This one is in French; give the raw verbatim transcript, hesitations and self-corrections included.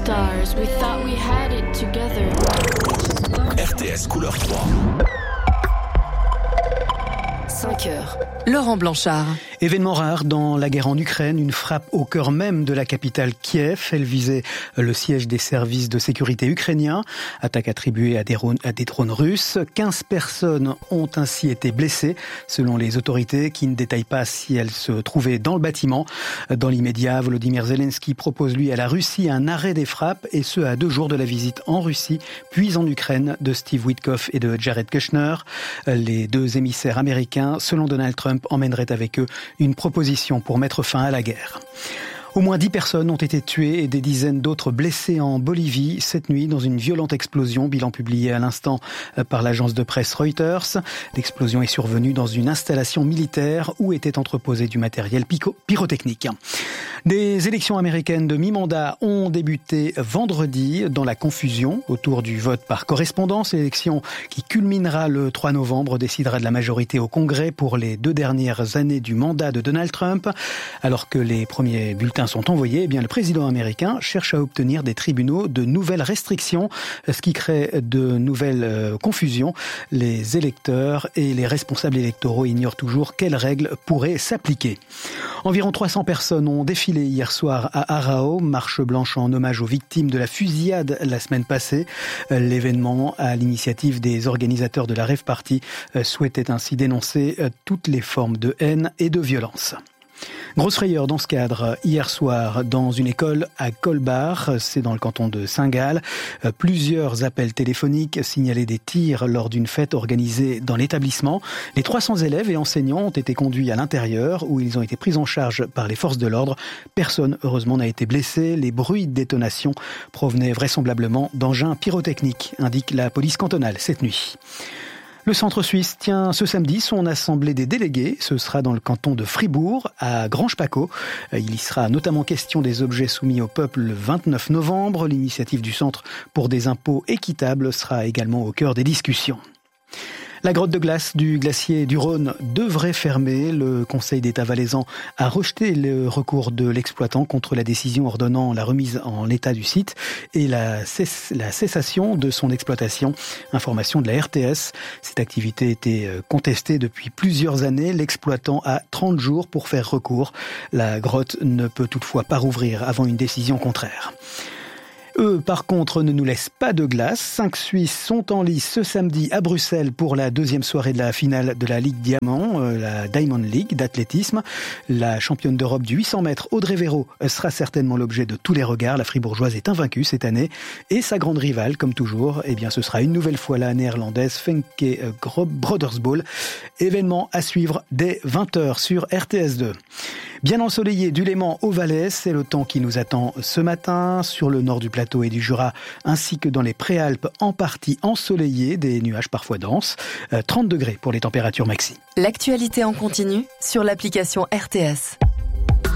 stars, we thought we had it together. R T S couleur trois. cinq heures. Laurent Blanchard. Événement rare dans la guerre en Ukraine, une frappe au cœur même de la capitale Kiev. Elle visait le siège des services de sécurité ukrainiens. Attaque attribuée à des, à des drones russes. quinze personnes ont ainsi été blessées, selon les autorités qui ne détaillent pas si elles se trouvaient dans le bâtiment. Dans l'immédiat, Volodymyr Zelensky propose lui à la Russie un arrêt des frappes, et ce à deux jours de la visite en Russie, puis en Ukraine de Steve Witkoff et de Jared Kushner. Les deux émissaires américains, selon Donald Trump, emmèneraient avec eux une proposition pour mettre fin à la guerre. Au moins dix personnes ont été tuées et des dizaines d'autres blessées en Bolivie cette nuit dans une violente explosion, bilan publié à l'instant par l'agence de presse Reuters. L'explosion est survenue dans une installation militaire où était entreposé du matériel pyrotechnique. Des élections américaines de mi-mandat ont débuté vendredi dans la confusion autour du vote par correspondance. L'élection qui culminera le trois novembre décidera de la majorité au Congrès pour les deux dernières années du mandat de Donald Trump. Alors que les premiers bulletins sont envoyés, eh bien, le président américain cherche à obtenir des tribunaux de nouvelles restrictions, ce qui crée de nouvelles euh, confusions. Les électeurs et les responsables électoraux ignorent toujours quelles règles pourraient s'appliquer. Environ trois cents personnes ont défilé hier soir à Arao, marche blanche en hommage aux victimes de la fusillade la semaine passée. L'événement, à l'initiative des organisateurs de la Rave Party, souhaitait ainsi dénoncer toutes les formes de haine et de violence. Grosse frayeur dans ce cadre, hier soir, dans une école à Colbar, c'est dans le canton de Saint-Gall. Plusieurs appels téléphoniques signalaient des tirs lors d'une fête organisée dans l'établissement. Les trois cents élèves et enseignants ont été conduits à l'intérieur, où ils ont été pris en charge par les forces de l'ordre. Personne, heureusement, n'a été blessé. Les bruits de détonation provenaient vraisemblablement d'engins pyrotechniques, indique la police cantonale cette nuit. Le centre suisse tient ce samedi son assemblée des délégués. Ce sera dans le canton de Fribourg, à Grange-Paco. Il y sera notamment question des objets soumis au peuple le vingt-neuf novembre. L'initiative du Centre pour des impôts équitables sera également au cœur des discussions. La grotte de glace du glacier du Rhône devrait fermer. Le Conseil d'État valaisan a rejeté le recours de l'exploitant contre la décision ordonnant la remise en état du site et la, cess- la cessation de son exploitation. Information de la R T S. Cette activité était contestée depuis plusieurs années. L'exploitant a trente jours pour faire recours. La grotte ne peut toutefois pas rouvrir avant une décision contraire. Eux, par contre, ne nous laissent pas de glace. Cinq Suisses sont en lice ce samedi à Bruxelles pour la deuxième soirée de la finale de la Ligue Diamant, euh, la Diamond League d'athlétisme. La championne d'Europe du huit cents mètres, Audrey Véro, sera certainement l'objet de tous les regards. La Fribourgeoise est invaincue cette année. Et sa grande rivale, comme toujours, eh bien, ce sera une nouvelle fois la néerlandaise Femke Brodersbol. Événement à suivre dès vingt heures sur R T S deux. Bien ensoleillé du Léman au Valais, c'est le temps qui nous attend ce matin sur le nord du plateau et du Jura, ainsi que dans les Préalpes en partie ensoleillées, des nuages parfois denses, trente degrés pour les températures maxi. L'actualité en continu sur l'application R T S.